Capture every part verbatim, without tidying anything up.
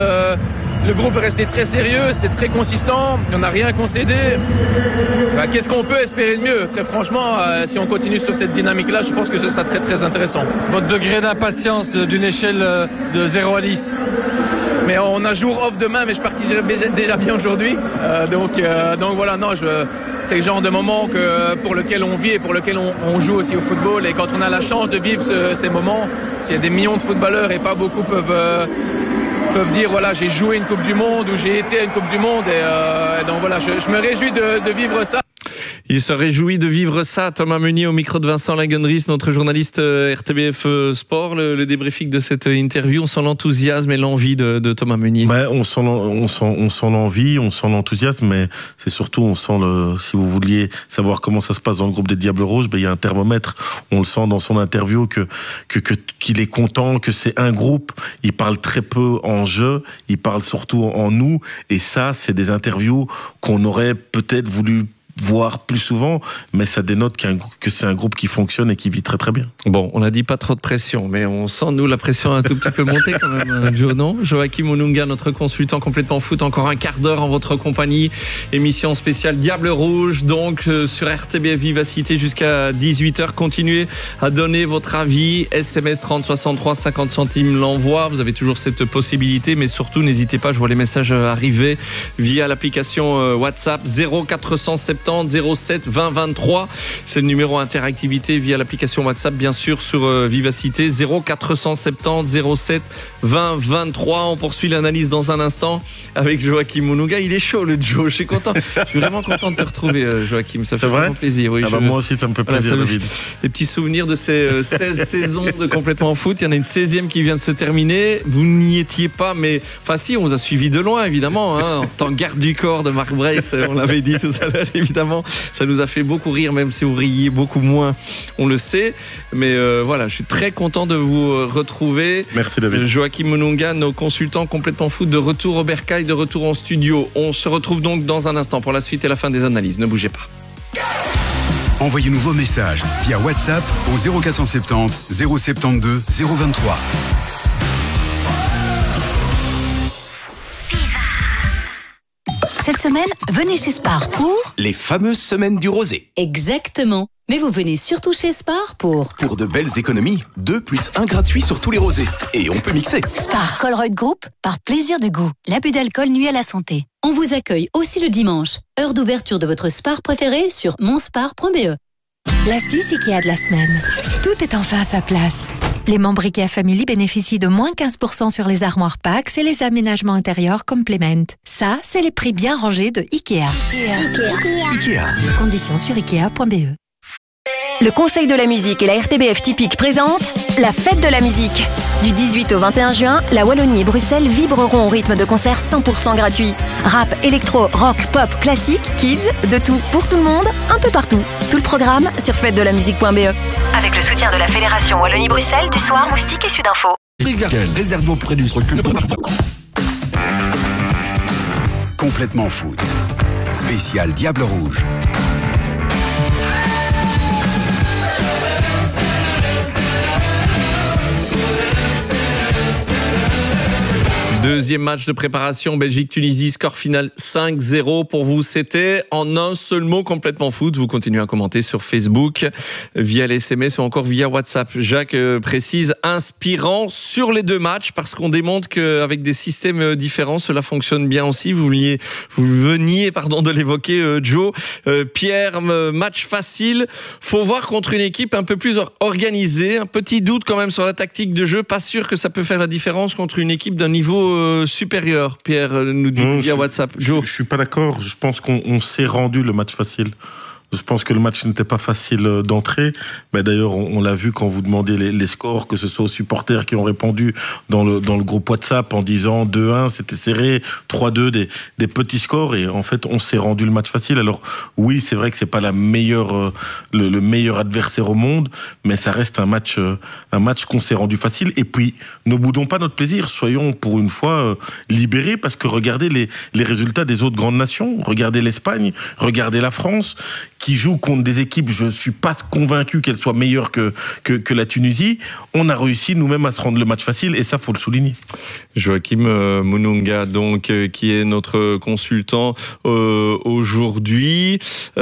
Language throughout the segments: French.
Euh, le groupe est resté très sérieux, c'était très consistant, on n'a rien concédé. Bah, qu'est-ce qu'on peut espérer de mieux? Très franchement, euh, si on continue sur cette dynamique-là, je pense que ce sera très très intéressant. Votre degré d'impatience d'une échelle de zéro à dix? Mais on a jour off demain, mais je partirai déjà bien aujourd'hui. Euh, donc, euh, donc voilà, non, je, c'est le genre de moment que, pour lequel on vit et pour lequel on, on joue aussi au football. Et quand on a la chance de vivre ce, ces moments, s'il y a des millions de footballeurs et pas beaucoup peuvent... Euh, peuvent dire voilà, j'ai joué une Coupe du Monde ou j'ai été à une Coupe du Monde et, euh, et donc voilà, je, je me réjouis de, de vivre ça. Il se réjouit de vivre ça. Thomas Meunier au micro de Vincent Lagenris, notre journaliste R T B F Sport. Le, le débriefing de cette interview, on sent l'enthousiasme et l'envie de, de Thomas Meunier. Ben, on sent, on sent, on sent l'envie, on sent l'enthousiasme, mais c'est surtout, on sent le, si vous vouliez savoir comment ça se passe dans le groupe des Diables Rouges, ben, il y a un thermomètre. On le sent dans son interview que, que, que, qu'il est content, que c'est un groupe. Il parle très peu en jeu, il parle surtout en nous. Et ça, c'est des interviews qu'on aurait peut-être voulu voir plus souvent, mais ça dénote qu'un, que c'est un groupe qui fonctionne et qui vit très très bien. Bon, on n'a dit pas trop de pression, mais on sent, nous, la pression un tout petit peu monter quand même, Joe, non? Joachim Onunga, notre consultant complètement foot, encore un quart d'heure en votre compagnie. Émission spéciale Diable Rouge, donc euh, sur R T B F Vivacité jusqu'à dix-huit heures. Continuez à donner votre avis. S M S trente soixante-trois, cinquante centimes l'envoi. Vous avez toujours cette possibilité, mais surtout, n'hésitez pas, je vois les messages arriver via l'application euh, WhatsApp zéro quatre cent soixante-dix zéro sept vingt vingt-trois. C'est le numéro interactivité via l'application WhatsApp, bien sûr, sur euh, Vivacité. zéro quatre cent soixante-dix zéro sept vingt vingt-trois. On poursuit l'analyse dans un instant avec Joachim Onunga. Il est chaud, le Joe. Je suis content. Je suis vraiment content de te retrouver, euh, Joachim. Ça fait vraiment plaisir. Oui, ah bah je... Moi aussi, ça me fait plaisir, voilà, David. Des petits souvenirs de ces euh, seize saisons de Complètement Foot. Il y en a une seizième qui vient de se terminer. Vous n'y étiez pas, mais enfin si, on vous a suivi de loin, évidemment. Hein, en tant que garde du corps de Marc Brace, on l'avait dit tout à l'heure, évidemment. Ça nous a fait beaucoup rire, même si vous riez beaucoup moins, on le sait. Mais euh, voilà, je suis très content de vous retrouver. Merci David. Joachim Onunga, nos consultants Complètement Foot, de retour au Bercail, de retour en studio. On se retrouve donc dans un instant pour la suite et la fin des analyses. Ne bougez pas. Envoyez-nous vos messages via WhatsApp au zéro quatre cent soixante-dix zéro soixante-douze zéro vingt-trois. Cette semaine, venez chez Spar pour... les fameuses semaines du rosé. Exactement. Mais vous venez surtout chez Spar pour... Pour de belles économies. deux plus un gratuit sur tous les rosés. Et on peut mixer. Spar Colruyt Group, par plaisir du goût. L'abus d'alcool nuit à la santé. On vous accueille aussi le dimanche. Heure d'ouverture de votre Spar préféré sur monspar point b e. L'astuce Ikea de la semaine. Tout est enfin à sa place. Les membres Ikea Family bénéficient de moins quinze pour cent sur les armoires Pax et les aménagements intérieurs Complement. Ça, c'est les prix bien rangés de Ikea. Ikea. Ikea. Ikea. Conditions sur ikea point b e. Le Conseil de la musique et la R T B F Typique présentent la fête de la musique. Du dix-huit au vingt et un juin, la Wallonie et Bruxelles vibreront au rythme de concerts cent pour cent gratuits. Rap, électro, rock, pop, classique, kids, de tout pour tout le monde, un peu partout. Tout le programme sur fête de la musique point b e. Avec le soutien de la Fédération Wallonie-Bruxelles, du Soir, Moustique et Sudinfo. Réserve auprès du recul. Complètement Foot. Spécial Diable Rouge. Deuxième match de préparation, Belgique-Tunisie, score final cinq zéro. Pour vous, c'était en un seul mot Complètement Foot. Vous continuez à commenter sur Facebook, via les S M S ou encore via WhatsApp. Jacques euh, précise, inspirant sur les deux matchs parce qu'on démontre qu'avec des systèmes différents, cela fonctionne bien aussi. Vous veniez, vous veniez pardon, de l'évoquer, euh, Joe. Euh, Pierre, euh, match facile. Faut voir contre une équipe un peu plus organisée. Un petit doute quand même sur la tactique de jeu. Pas sûr que ça peut faire la différence contre une équipe d'un niveau supérieur, Pierre nous dit non, via je, WhatsApp. Je, je suis pas d'accord. Je pense qu'on on s'est rendu le match facile. Je pense que le match n'était pas facile d'entrée. Mais d'ailleurs, on, on l'a vu quand vous demandez les, les scores, que ce soit aux supporters qui ont répondu dans le, dans le groupe WhatsApp en disant deux un, c'était serré, trois deux, des, des petits scores. Et en fait, on s'est rendu le match facile. Alors, oui, c'est vrai que c'est pas la meilleure, le, le meilleur adversaire au monde, mais ça reste un match, un match qu'on s'est rendu facile. Et puis, ne boudons pas notre plaisir. Soyons pour une fois libérés, parce que regardez les, les résultats des autres grandes nations. Regardez l'Espagne, regardez la France, qui joue contre des équipes, je suis pas convaincu qu'elles soient meilleures que, que, que la Tunisie, on a réussi nous-mêmes à se rendre le match facile et ça, faut le souligner. Joachim euh, Mununga, donc, euh, qui est notre consultant euh, aujourd'hui.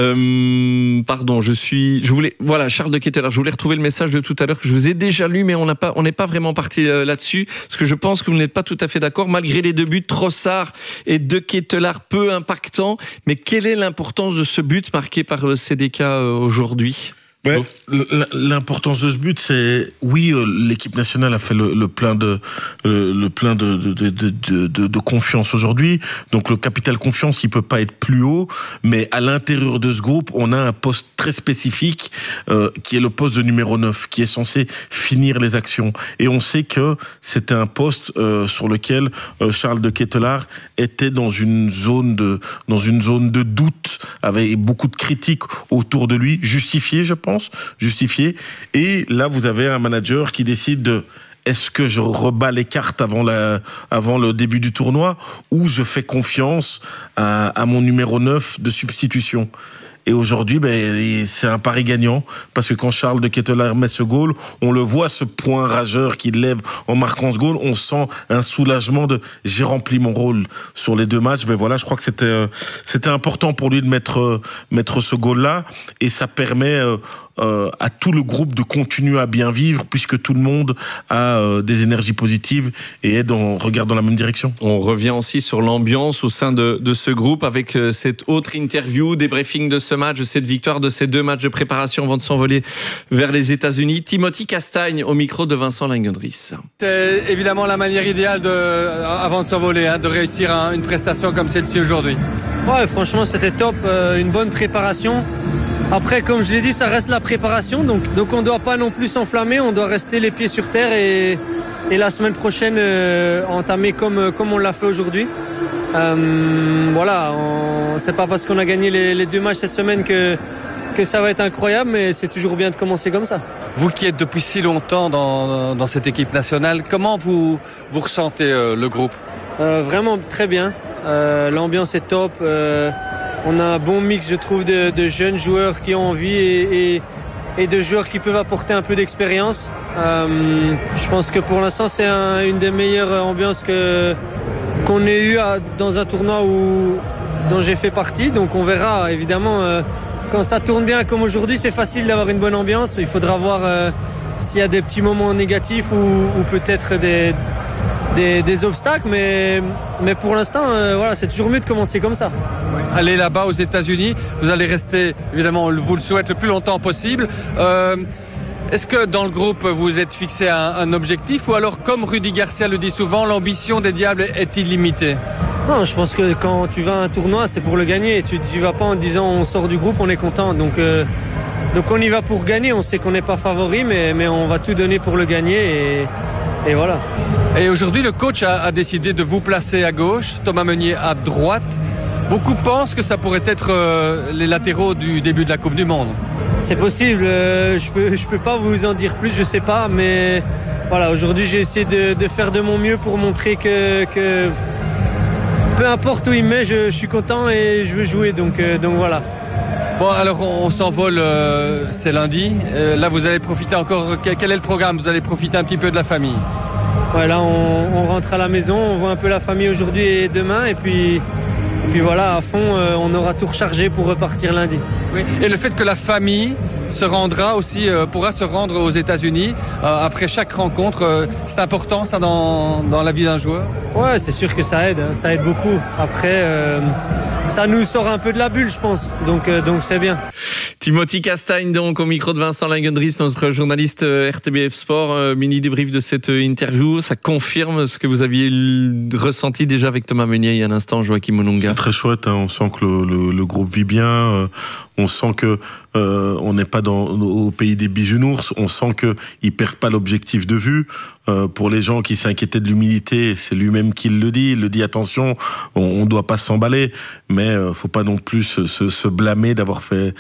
Euh, pardon, je suis, je voulais, voilà, Charles de Ketelaere, je voulais retrouver le message de tout à l'heure que je vous ai déjà lu, mais on n'a pas, on n'est pas vraiment parti euh, là-dessus, parce que je pense que vous n'êtes pas tout à fait d'accord. Malgré les deux buts, Trossard et de Ketelaere peu impactants, mais quelle est l'importance de ce but marqué par euh, C D K euh, aujourd'hui? Ouais, l'importance de ce but, c'est oui, l'équipe nationale a fait le, le plein de le, le plein de de, de, de, de de confiance aujourd'hui. Donc le capital confiance, il peut pas être plus haut, mais à l'intérieur de ce groupe, on a un poste très spécifique euh, qui est le poste de numéro neuf, qui est censé finir les actions. Et on sait que c'était un poste euh, sur lequel euh, Charles de Ketelaere était dans une zone de dans une zone de doute, avec beaucoup de critiques autour de lui, justifiées, je pense. Justifié. Et là, vous avez un manager qui décide de est-ce que je rebats les cartes avant, la, avant le début du tournoi ou je fais confiance à, à mon numéro neuf de substitution. Et aujourd'hui, ben, c'est un pari gagnant parce que quand Charles de Ketelaere met ce goal, on le voit, ce point rageur qu'il lève en marquant ce goal, on sent un soulagement de j'ai rempli mon rôle sur les deux matchs. Ben voilà, je crois que c'était euh, c'était important pour lui de mettre euh, mettre ce goal là et ça permet euh, euh, à tout le groupe de continuer à bien vivre puisque tout le monde a euh, des énergies positives et est dans, regarde dans la même direction. On revient aussi sur l'ambiance au sein de, de ce groupe avec euh, cette autre interview, débriefing de ce match, de cette victoire, de ces deux matchs de préparation avant de s'envoler vers les États-Unis. Timothy Castagne au micro de Vincent Langendries. C'est évidemment la manière idéale de, avant de s'envoler, hein, de réussir un, une prestation comme celle-ci aujourd'hui. Ouais, franchement, c'était top, euh, une bonne préparation. Après, comme je l'ai dit, ça reste la préparation, donc, donc on ne doit pas non plus s'enflammer, on doit rester les pieds sur terre et, et la semaine prochaine euh, entamer comme, comme on l'a fait aujourd'hui. Euh, voilà, on, c'est pas parce qu'on a gagné les, les deux matchs cette semaine que, que ça va être incroyable, mais c'est toujours bien de commencer comme ça. Vous qui êtes depuis si longtemps dans, dans cette équipe nationale, comment vous, vous ressentez euh, le groupe? euh, Vraiment très bien, euh, l'ambiance est top, euh, on a un bon mix je trouve de, de jeunes joueurs qui ont envie et, et, et de joueurs qui peuvent apporter un peu d'expérience. Euh, je pense que pour l'instant c'est un, une des meilleures ambiances que qu'on ait eu à, dans un tournoi où, dont j'ai fait partie, donc on verra évidemment euh, quand ça tourne bien comme aujourd'hui c'est facile d'avoir une bonne ambiance, il faudra voir euh, s'il y a des petits moments négatifs ou, ou peut-être des, des, des obstacles, mais, mais pour l'instant euh, voilà, c'est toujours mieux de commencer comme ça. Allez là-bas aux États-Unis, vous allez rester évidemment, on vous le souhaite le plus longtemps possible. euh, Est-ce que dans le groupe, vous êtes fixé un, un objectif ou alors, comme Rudy Garcia le dit souvent, l'ambition des Diables est illimitée? Non, je pense que quand tu vas à un tournoi, c'est pour le gagner. Tu ne vas pas en disant on sort du groupe, on est content. Donc, euh, donc on y va pour gagner. On sait qu'on n'est pas favori, mais, mais on va tout donner pour le gagner. Et, et voilà. Et aujourd'hui, le coach a, a décidé de vous placer à gauche, Thomas Meunier à droite. Beaucoup pensent que ça pourrait être euh, les latéraux du début de la Coupe du Monde. C'est possible, euh, je peux, je peux pas vous en dire plus, je sais pas, mais voilà, aujourd'hui j'ai essayé de, de faire de mon mieux pour montrer que, que peu importe où il met, je, je suis content et je veux jouer, donc, euh, donc voilà. Bon, alors on, on s'envole, euh, c'est lundi, euh, là vous allez profiter encore, quel, quel est le programme? Vous allez profiter un petit peu de la famille? Ouais, là on, on rentre à la maison, on voit un peu la famille aujourd'hui et demain, et puis... Et puis voilà, à fond, euh, on aura tout rechargé pour repartir lundi. Oui. Et le fait que la famille se rendra aussi, euh, pourra se rendre aux États-Unis euh, après chaque rencontre, euh, c'est important ça dans, dans la vie d'un joueur? Ouais, c'est sûr que ça aide, hein, ça aide beaucoup. Après, euh, ça nous sort un peu de la bulle, je pense. Donc, euh, donc c'est bien. Timothy Castagne, donc, au micro de Vincent Langendries, notre journaliste R T B F Sport. Euh, mini débrief de cette interview. Ça confirme ce que vous aviez l- ressenti déjà avec Thomas Meunier il y a un instant, Joachim Mununga. C'est très chouette, hein, on sent que le, le, le groupe vit bien. Euh, on sent que euh, on n'est pas dans, au pays des bisounours. On sent qu'ils perdent pas l'objectif de vue. Euh, pour les gens qui s'inquiétaient de l'humilité, c'est lui-même qui le dit. Il le dit, attention, on ne doit pas s'emballer, mais euh, faut pas non plus se, se, se blâmer d'avoir fait, d'avoir fait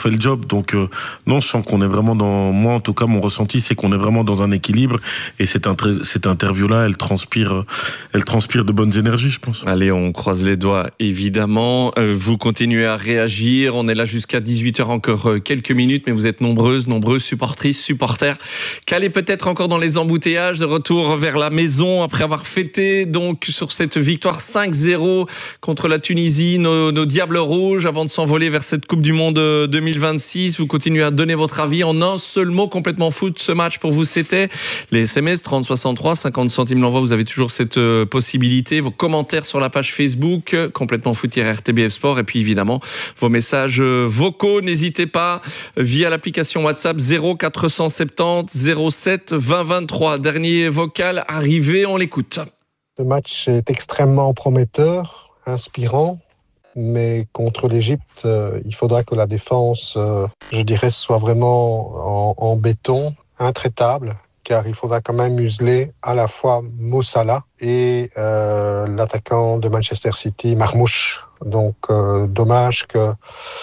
fait le job. Donc euh, non, je sens qu'on est vraiment dans, moi en tout cas, mon ressenti, c'est qu'on est vraiment dans un équilibre. Et cette, inter- cette interview-là, elle transpire, elle transpire de bonnes énergies, je pense. Allez, on croise les doigts, évidemment. Euh, vous continuez à réagir. On est là jusqu'à dix-huit heures, encore euh, quelques minutes, mais vous êtes nombreuses, nombreuses supportrices, supporters, calés peut-être encore dans les embouteillages, de retour vers la maison après avoir fêté donc sur cette victoire cinq zéro contre la Tunisie, nos, nos Diables Rouges, avant de s'envoler vers cette Coupe du Monde deux mille vingt-six. Vous continuez à donner votre avis en un seul mot, complètement foot. Ce match pour vous, c'était les S M S trente soixante-trois, cinquante centimes l'envoi. Vous avez toujours cette euh, possibilité. Vos commentaires sur la page Facebook, euh, complètement foot-R T B F Sport. Et puis évidemment, vos messages euh, vocaux. N'hésitez pas via l'application WhatsApp zéro quatre cent soixante-dix zéro sept vingt vingt-trois. Dernier vocal arrivé, on l'écoute. Ce match est extrêmement prometteur, inspirant, mais contre l'Égypte, euh, il faudra que la défense, euh, je dirais, soit vraiment en, en béton, intraitable, car il faudra quand même museler à la fois Mo Salah et euh, l'attaquant de Manchester City, Marmouche. Donc, euh, dommage que,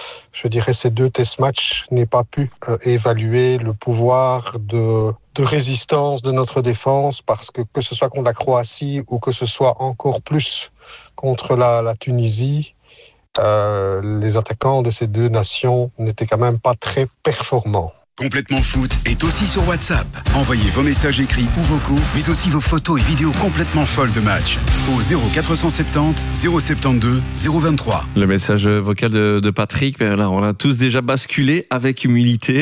je dirais, ces deux test matchs n'aient pas pu euh, évaluer le pouvoir de, de résistance de notre défense, parce que que ce soit contre la Croatie ou que ce soit encore plus contre la, la Tunisie, euh, les attaquants de ces deux nations n'étaient quand même pas très performants. Complètement Foot est aussi sur WhatsApp. Envoyez vos messages écrits ou vocaux, mais aussi vos photos et vidéos complètement folles de match au zéro quatre cent soixante-dix zéro soixante-douze zéro vingt-trois. Le message vocal de, de Patrick, ben là, on a tous déjà basculé avec humilité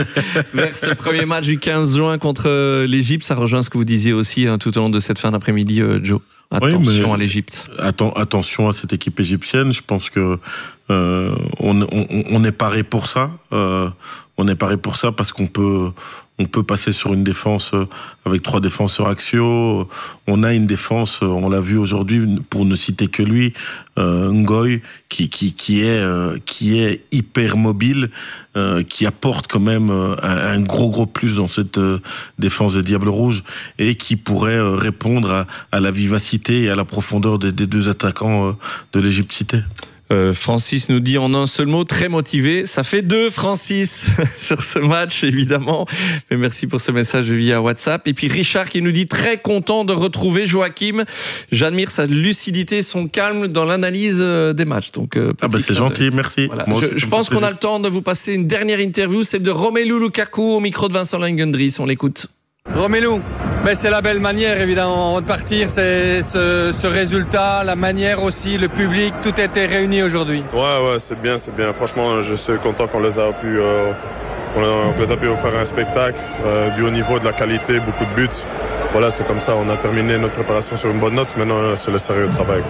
vers ce premier match du quinze juin contre l'Égypte. Ça rejoint ce que vous disiez aussi hein, tout au long de cette fin d'après-midi, euh, Joe. Attention oui, à l'Égypte. Atten- attention à cette équipe égyptienne. Je pense que euh, on, on, on est paré pour ça. Euh, on est paré pour ça parce qu'on peut, on peut passer sur une défense avec trois défenseurs axiaux. On a une défense, on l'a vu aujourd'hui, pour ne citer que lui, euh, Ngoy, qui, qui, qui est, euh, qui est hyper mobile, euh, qui apporte quand même un, un gros gros plus dans cette euh, défense des Diables Rouges et qui pourrait euh, répondre à, à la vivacité et à la profondeur des, des deux attaquants euh, de l'Égypte. Euh, Francis nous dit en un seul mot, très motivé. Ça fait deux, Francis, sur ce match, évidemment. Mais merci pour ce message via WhatsApp. Et puis Richard qui nous dit très content de retrouver Joachim. J'admire sa lucidité, son calme dans l'analyse des matchs. Donc, euh, ah bah c'est gentil, merci. Voilà. Moi, je, je pense qu'on a le temps de vous passer une dernière interview, celle de Romelu Lukaku au micro de Vincent Langendries. On l'écoute. Romelu, mais c'est la belle manière évidemment avant de partir, c'est ce, ce résultat, la manière aussi, le public, tout a été réuni aujourd'hui. Ouais, ouais, c'est bien, c'est bien. Franchement, je suis content qu'on les a pu, euh, qu'on les a pu faire un spectacle euh, du haut niveau, de la qualité, beaucoup de buts. Voilà, c'est comme ça. On a terminé notre préparation sur une bonne note. Maintenant, c'est le sérieux du travail.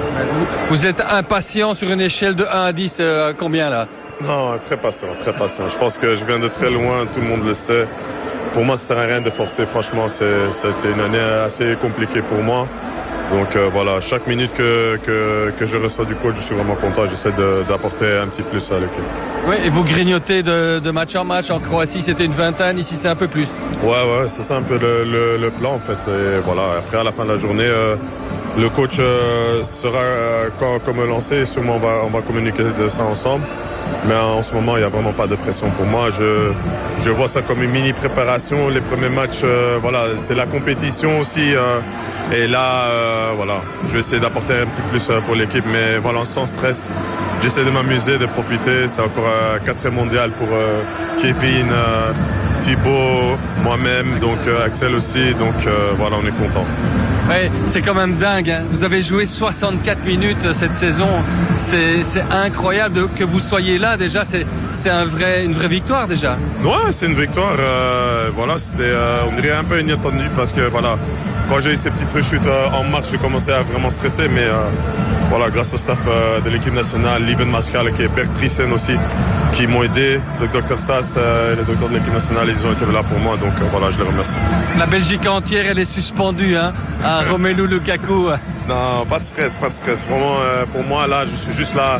Vous êtes impatient sur une échelle de un à dix, euh, combien là? Non, très patient, très patient. Je pense que je viens de très loin, tout le monde le sait. Pour moi, ça ne sert à rien de forcer. Franchement, c'est, c'était une année assez compliquée pour moi. Donc euh, voilà, chaque minute que, que, que je reçois du coach, je suis vraiment content. J'essaie de, d'apporter un petit plus à l'équipe. Oui, et vous grignotez de, de match en match. En Croatie, c'était une vingtaine. Ici, c'est un peu plus. Ouais, ouais, c'est ça un peu le, le, le plan en fait. Et voilà, après, à la fin de la journée, euh, le coach euh, sera euh, quand, quand me lancer. Et sûrement, on va, on va communiquer de ça ensemble. Mais en ce moment, il n'y a vraiment pas de pression pour moi. Je, je vois ça comme une mini-préparation. Les premiers matchs, euh, voilà, c'est la compétition aussi. Euh, et là, euh, voilà, je vais essayer d'apporter un petit plus pour l'équipe. Mais voilà, sans stress, j'essaie de m'amuser, de profiter. C'est encore un quatrième mondial pour euh, Kevin, euh, Thibaut, moi-même, donc euh, Axel aussi. Donc euh, voilà, on est content. Ouais, c'est quand même dingue, hein. Vous avez joué soixante-quatre minutes cette saison. C'est, c'est incroyable de, que vous soyez là déjà. C'est, c'est un vrai, une vraie victoire déjà. Ouais, c'est une victoire. Euh, voilà, c'était, euh, on dirait un peu inattendu parce que voilà, quand j'ai eu ces petites rechutes euh, en marche, j'ai commencé à vraiment stresser. Mais euh, voilà, grâce au staff euh, de l'équipe nationale, Liven Mascal et Bert Thriesen aussi, qui m'ont aidé. Le docteur Sass euh, et le docteur de l'équipe nationale, ils ont été là pour moi. Donc euh, voilà, je les remercie. La Belgique entière, elle est suspendue, hein, à Romelu Lukaku. Non, pas de stress, pas de stress. Vraiment, euh, pour moi, là, je suis juste là.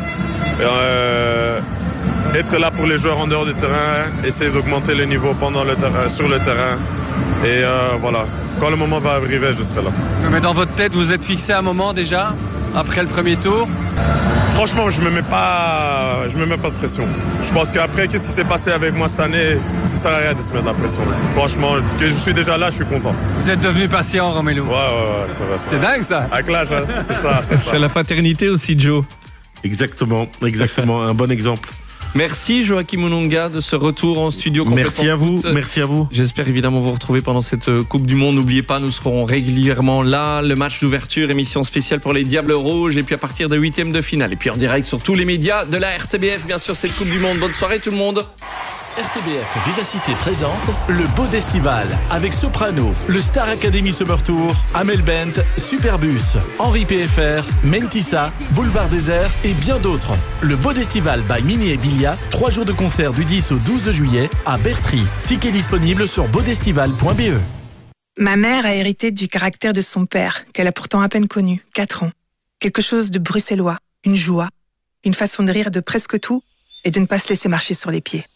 Euh, être là pour les joueurs en dehors du terrain, essayer d'augmenter le niveau pendant le terrain, sur le terrain. Et euh, voilà, quand le moment va arriver, je serai là. Mais dans votre tête, vous êtes fixé un moment déjà, après le premier tour? Franchement, je me mets pas, je me mets pas de pression. Je pense qu'après, qu'est-ce qui s'est passé avec moi cette année, ça sert à rien de se mettre la pression. Franchement, que je suis déjà là, je suis content. Vous êtes devenu patient, Romelu. Ouais, ouais, ouais, ça va. Ça c'est va. dingue ça. Avec l'âge, hein, c'est ça. C'est, c'est ça. la paternité aussi, Joe. Exactement, exactement, un bon exemple. Merci Joachim Onunga de ce retour en studio. Merci à vous, merci à vous. J'espère évidemment vous retrouver pendant cette Coupe du Monde. N'oubliez pas, nous serons régulièrement là. Le match d'ouverture, émission spéciale pour les Diables Rouges. Et puis à partir de huitièmes de finale. Et puis en direct sur tous les médias de la R T B F. Bien sûr, c'est le Coupe du Monde. Bonne soirée tout le monde. R T B F Vivacité présente le Beau Destival avec Soprano, le Star Academy Summer Tour, Amel Bent, Superbus, Henri P F R, Mentissa, Boulevard Désert et bien d'autres. Le Beau Destival by Mini et Bilia, trois jours de concert du dix au douze juillet à Bertry. Ticket disponible sur beaudestival point b e. Ma mère a hérité du caractère de son père, qu'elle a pourtant à peine connu, quatre ans. Quelque chose de bruxellois, une joie, une façon de rire de presque tout et de ne pas se laisser marcher sur les pieds.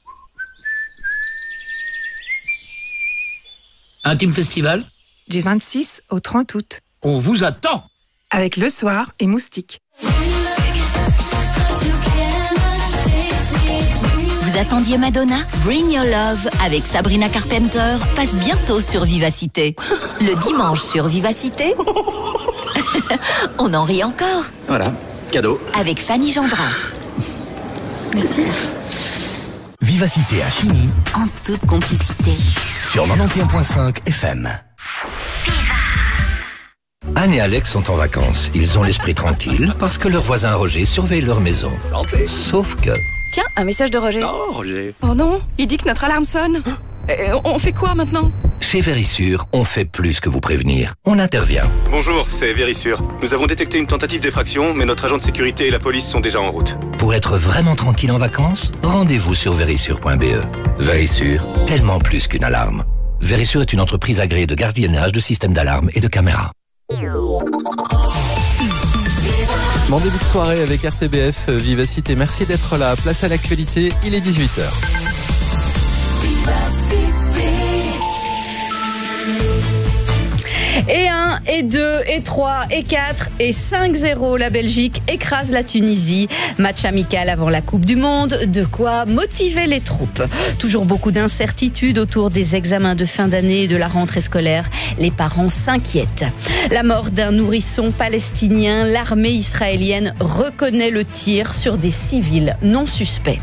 Intime Festival ? Du vingt-six au trente août. On vous attend ! Avec Le Soir et Moustique. Vous attendiez Madonna ? Bring Your Love avec Sabrina Carpenter passe bientôt sur Vivacité. Le dimanche sur Vivacité, on en rit encore. Voilà, cadeau. Avec Fanny Gendrin. Merci. Vivacité à Chigny. En toute complicité. Sur quatre-vingt-onze virgule cinq F M. Anne et Alex sont en vacances. Ils ont l'esprit tranquille parce que leur voisin Roger surveille leur maison. Santé. Sauf que... Tiens, un message de Roger. Oh, Roger. Oh non, il dit que notre alarme sonne. Et on fait quoi maintenant ? Chez Vérissure, on fait plus que vous prévenir. On intervient. Bonjour, c'est Vérissure. Nous avons détecté une tentative d'effraction, mais notre agent de sécurité et la police sont déjà en route. Pour être vraiment tranquille en vacances, rendez-vous sur vérissure point b e. Vérissure, tellement plus qu'une alarme. Vérissure est une entreprise agréée de gardiennage, de systèmes d'alarme et de caméras. Bon début de soirée avec R T B F Vivacité. Merci d'être là. Place à l'actualité, il est dix-huit heures. Et un, et deux, et trois, et quatre, et cinq zéro, la Belgique écrase la Tunisie. Match amical avant la Coupe du Monde, de quoi motiver les troupes. Toujours beaucoup d'incertitudes autour des examens de fin d'année et de la rentrée scolaire. Les parents s'inquiètent. La mort d'un nourrisson palestinien, l'armée israélienne reconnaît le tir sur des civils non suspects.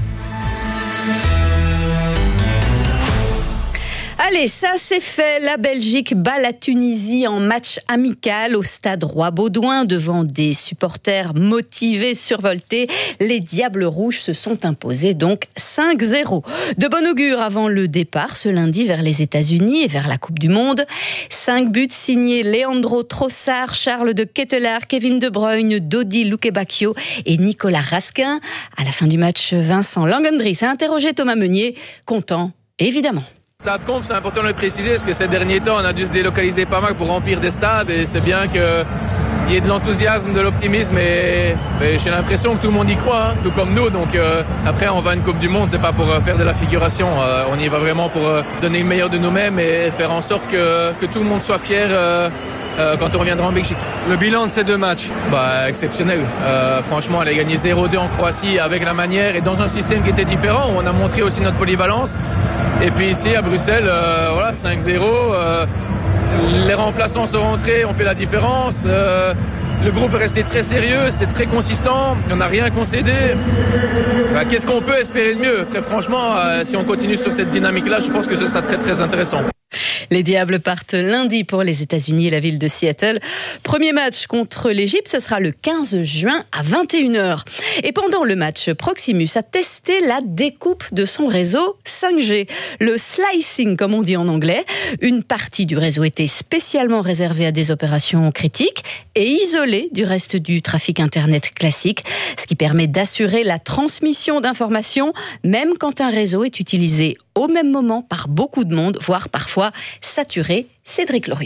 Allez, ça c'est fait. La Belgique bat la Tunisie en match amical au stade Roi-Baudouin devant des supporters motivés, survoltés. Les Diables Rouges se sont imposés donc cinq zéro. De bon augure avant le départ ce lundi vers les États-Unis et vers la Coupe du Monde. Cinq buts signés Leandro Trossard, Charles de Ketelaere, Kevin De Bruyne, Dodi Lukebakio et Nicolas Raskin. À la fin du match, Vincent Langendries a interrogé Thomas Meunier, content évidemment. Stade Comp, c'est important de le préciser parce que ces derniers temps, on a dû se délocaliser pas mal pour remplir des stades et c'est bien qu'il y ait de l'enthousiasme, de l'optimisme et, et j'ai l'impression que tout le monde y croit, hein, tout comme nous. Donc euh, après, on va à une Coupe du Monde, c'est pas pour euh, faire de la figuration. Euh, on y va vraiment pour euh, donner le meilleur de nous-mêmes et faire en sorte que, que tout le monde soit fier euh, euh, quand on reviendra en Belgique. Le bilan de ces deux matchs ? Bah, exceptionnel. Euh, franchement, elle a gagné zéro deux en Croatie avec la manière et dans un système qui était différent où on a montré aussi notre polyvalence. Et puis ici à Bruxelles, euh, voilà, cinq zéro, euh, les remplaçants sont rentrés, on fait la différence, euh, le groupe est resté très sérieux, c'était très consistant, on n'a rien concédé. Bah, qu'est-ce qu'on peut espérer de mieux ? Très franchement, euh, si on continue sur cette dynamique-là, je pense que ce sera très très intéressant. Les Diables partent lundi pour les États-Unis et la ville de Seattle. Premier match contre l'Égypte, ce sera le quinze juin à vingt et une heures. Et pendant le match, Proximus a testé la découpe de son réseau cinq G. Le slicing, comme on dit en anglais. Une partie du réseau était spécialement réservée à des opérations critiques et isolée du reste du trafic Internet classique, ce qui permet d'assurer la transmission d'informations, même quand un réseau est utilisé au même moment par beaucoup de monde, voire parfois saturé. Cédric Loriot.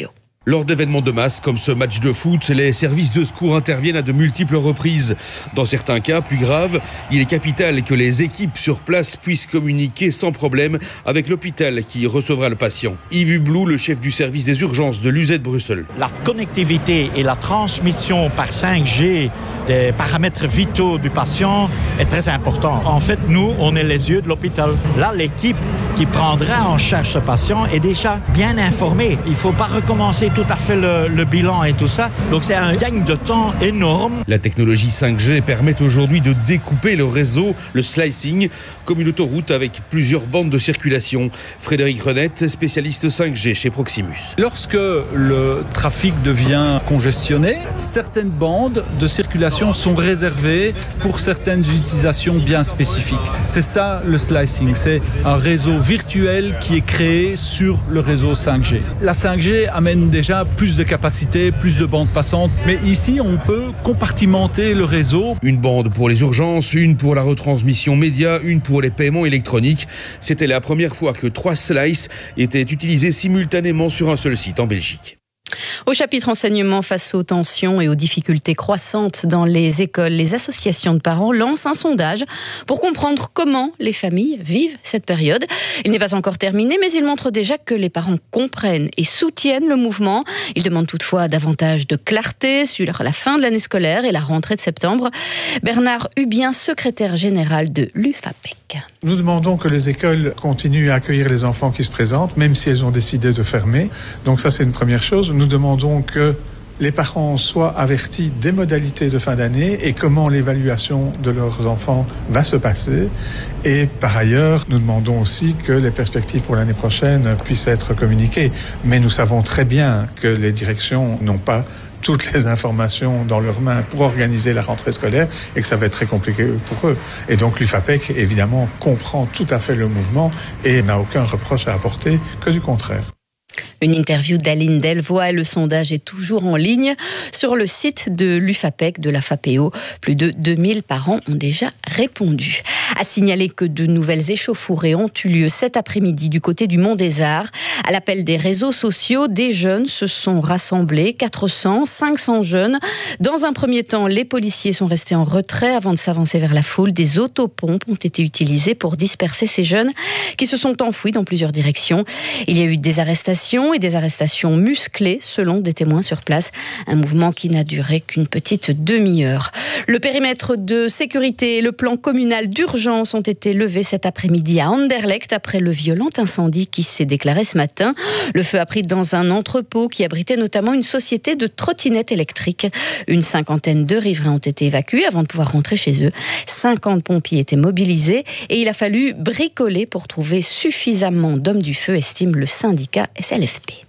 Lors d'événements de masse comme ce match de foot, les services de secours interviennent à de multiples reprises. Dans certains cas plus graves, il est capital que les équipes sur place puissent communiquer sans problème avec l'hôpital qui recevra le patient. Yves Hublou, le chef du service des urgences de l'U Z Bruxelles. La connectivité et la transmission par cinq G des paramètres vitaux du patient est très important. En fait, nous, on est les yeux de l'hôpital. Là, l'équipe qui prendra en charge ce patient est déjà bien informée. Il ne faut pas recommencer tout à fait le, le bilan et tout ça. Donc c'est un gain de temps énorme. La technologie cinq G permet aujourd'hui de découper le réseau, le slicing, comme une autoroute avec plusieurs bandes de circulation. Frédéric Renette, spécialiste cinq G chez Proximus. Lorsque le trafic devient congestionné, certaines bandes de circulation sont réservées pour certaines utilisations bien spécifiques. C'est ça le slicing, c'est un réseau virtuel qui est créé sur le réseau cinq G. La cinq G amène déjà plus de capacité, plus de bandes passantes, mais ici on peut compartimenter le réseau. Une bande pour les urgences, une pour la retransmission média, une pour les paiements électroniques. C'était la première fois que trois slices étaient utilisés simultanément sur un seul site en Belgique. Au chapitre enseignement, face aux tensions et aux difficultés croissantes dans les écoles, les associations de parents lancent un sondage pour comprendre comment les familles vivent cette période. Il n'est pas encore terminé, mais il montre déjà que les parents comprennent et soutiennent le mouvement. Il demande toutefois davantage de clarté sur la fin de l'année scolaire et la rentrée de septembre. Bernard Hubien, secrétaire général de l'U F A P E C. Nous demandons que les écoles continuent à accueillir les enfants qui se présentent, même si elles ont décidé de fermer. Donc ça, c'est une première chose. Nous demandons que les parents soient avertis des modalités de fin d'année et comment l'évaluation de leurs enfants va se passer. Et par ailleurs, nous demandons aussi que les perspectives pour l'année prochaine puissent être communiquées. Mais nous savons très bien que les directions n'ont pas toutes les informations dans leurs mains pour organiser la rentrée scolaire et que ça va être très compliqué pour eux. Et donc l'U F A P E C, évidemment, comprend tout à fait le mouvement et n'a aucun reproche à apporter, que du contraire. Une interview d'Aline Delvoye. Le sondage est toujours en ligne sur le site de l'U F A P E C, de la F A P O. Plus de deux mille parents ont déjà répondu. À signaler que de nouvelles échauffourées ont eu lieu cet après-midi du côté du Mont des Arts. À l'appel des réseaux sociaux, des jeunes se sont rassemblés, quatre cents, cinq cents jeunes. Dans un premier temps, les policiers sont restés en retrait avant de s'avancer vers la foule. Des autopompes ont été utilisées pour disperser ces jeunes qui se sont enfouis dans plusieurs directions. Il y a eu des arrestations et des arrestations musclées selon des témoins sur place. Un mouvement qui n'a duré qu'une petite demi-heure. Le périmètre de sécurité et le plan communal d'urgence ont été levés cet après-midi à Anderlecht après le violent incendie qui s'est déclaré ce matin. Le feu a pris dans un entrepôt qui abritait notamment une société de trottinettes électriques. Une cinquantaine de riverains ont été évacués avant de pouvoir rentrer chez eux. cinquante pompiers étaient mobilisés et il a fallu bricoler pour trouver suffisamment d'hommes du feu, estime le syndicat S L F P.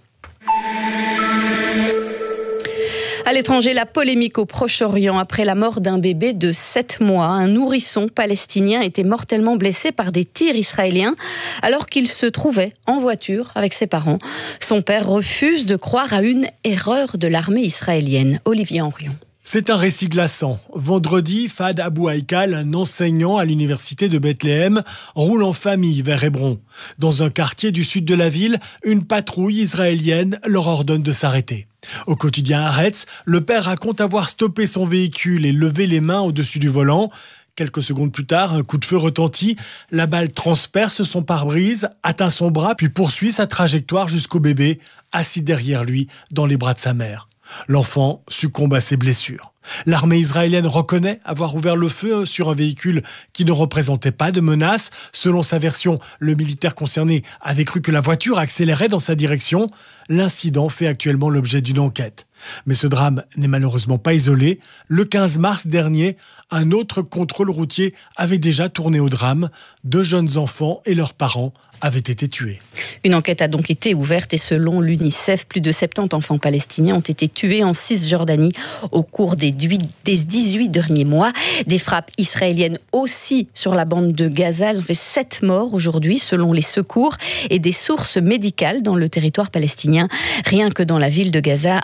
À l'étranger, la polémique au Proche-Orient après la mort d'un bébé de sept mois. Un nourrisson palestinien était mortellement blessé par des tirs israéliens alors qu'il se trouvait en voiture avec ses parents. Son père refuse de croire à une erreur de l'armée israélienne. Olivier Henrion. C'est un récit glaçant. Vendredi, Fad Abou Haïkal, un enseignant à l'université de Bethléem, roule en famille vers Hébron. Dans un quartier du sud de la ville, une patrouille israélienne leur ordonne de s'arrêter. Au quotidien Haaretz, le père raconte avoir stoppé son véhicule et levé les mains au-dessus du volant. Quelques secondes plus tard, un coup de feu retentit. La balle transperce son pare-brise, atteint son bras, puis poursuit sa trajectoire jusqu'au bébé, assis derrière lui dans les bras de sa mère. L'enfant succombe à ses blessures. L'armée israélienne reconnaît avoir ouvert le feu sur un véhicule qui ne représentait pas de menace. Selon sa version, le militaire concerné avait cru que la voiture accélérait dans sa direction. L'incident fait actuellement l'objet d'une enquête. Mais ce drame n'est malheureusement pas isolé. Le quinze mars dernier, un autre contrôle routier avait déjà tourné au drame. Deux jeunes enfants et leurs parents avaient été tués. Une enquête a donc été ouverte et selon l'UNICEF, plus de soixante-dix enfants palestiniens ont été tués en Cisjordanie au cours des dix-huit derniers mois. Des frappes israéliennes aussi sur la bande de Gaza. Elles ont fait sept morts aujourd'hui selon les secours et des sources médicales dans le territoire palestinien. Rien que dans la ville de Gaza, un drame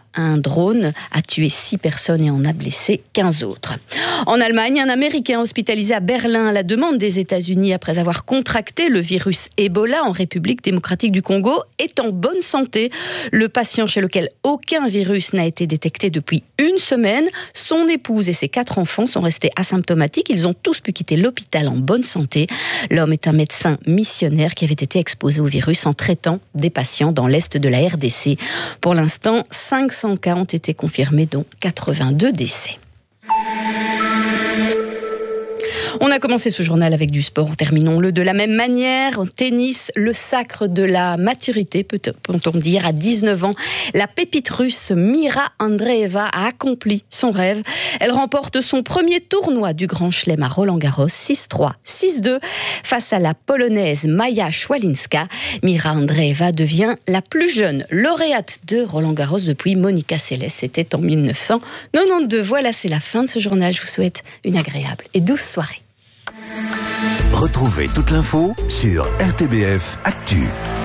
drone a tué six personnes et en a blessé quinze autres. En Allemagne, un Américain hospitalisé à Berlin à la demande des États-Unis après avoir contracté le virus Ebola en République démocratique du Congo est en bonne santé. Le patient, chez lequel aucun virus n'a été détecté depuis une semaine, son épouse et ses quatre enfants sont restés asymptomatiques. Ils ont tous pu quitter l'hôpital en bonne santé. L'homme est un médecin missionnaire qui avait été exposé au virus en traitant des patients dans l'est de la R D C. Pour l'instant, cinq cents cas ont été confirmés, dont quatre-vingt-deux décès. On a commencé ce journal avec du sport, terminons-le de la même manière. En tennis, le sacre de la maturité, peut-on dire, à dix-neuf ans. La pépite russe Mira Andreeva a accompli son rêve. Elle remporte son premier tournoi du Grand Chelem à Roland-Garros, six trois, six deux, face à la Polonaise Maja Szwalinska. Mira Andreeva devient la plus jeune lauréate de Roland-Garros depuis Monica Seles. C'était en dix-neuf cent quatre-vingt-douze. Voilà, c'est la fin de ce journal. Je vous souhaite une agréable et douce soirée. Retrouvez toute l'info sur R T B F Actu.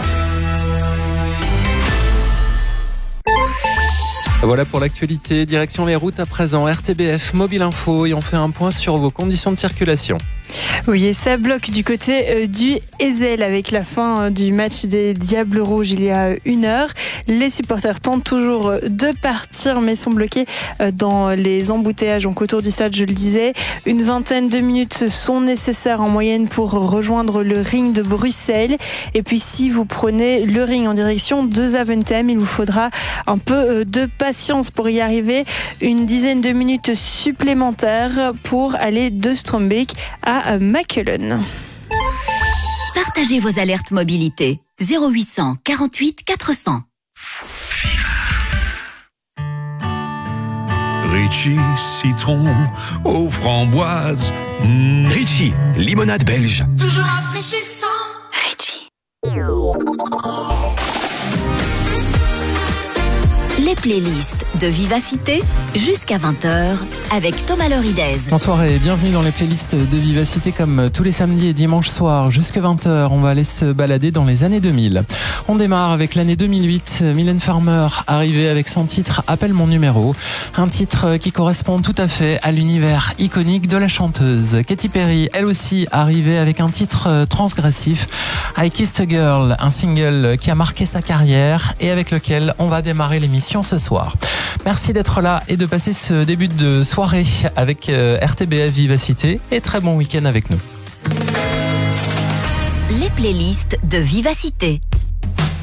Voilà pour l'actualité. Direction les routes à présent. R T B F Mobile Info et on fait un point sur vos conditions de circulation. Oui, et ça bloque du côté euh, du Ezel avec la fin euh, du match des Diables Rouges il y a une heure. Les supporters tentent toujours de partir mais sont bloqués euh, dans les embouteillages donc autour du stade, je le disais. Une vingtaine de minutes sont nécessaires en moyenne pour rejoindre le ring de Bruxelles. Et puis si vous prenez le ring en direction de Zaventem, il vous faudra un peu de patience pour y arriver. Une dizaine de minutes supplémentaires pour aller de Strombeek à Mechelen. Partagez vos alertes mobilité. zéro huit cent quarante-huit quatre cents. Ritchie, citron aux framboises. Mmh. Ritchie, limonade belge. Toujours rafraîchissant. Ritchie. Les playlists de Vivacité jusqu'à vingt heures avec Thomas Loridez. Bonsoir et bienvenue dans les playlists de Vivacité comme tous les samedis et dimanches soirs jusqu'à vingt heures. On va aller se balader dans les années deux mille. On démarre avec l'année deux mille huit. Mylène Farmer arrivée avec son titre Appelle mon numéro. Un titre qui correspond tout à fait à l'univers iconique de la chanteuse. Katy Perry, elle aussi arrivée avec un titre transgressif. I Kissed a Girl, un single qui a marqué sa carrière et avec lequel on va démarrer l'émission ce soir. Merci d'être là et de passer ce début de soirée avec R T B F Vivacité et très bon week-end avec nous. Les playlists de Vivacité.